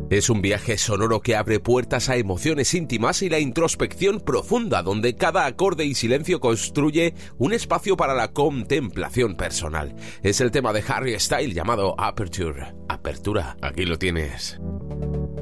Es un viaje sonoro que abre puertas a emociones íntimas y la introspección profunda, donde cada acorde y silencio construye un espacio para la contemplación personal. Es el tema de Harry Styles llamado Aperture. Apertura, aquí lo tienes.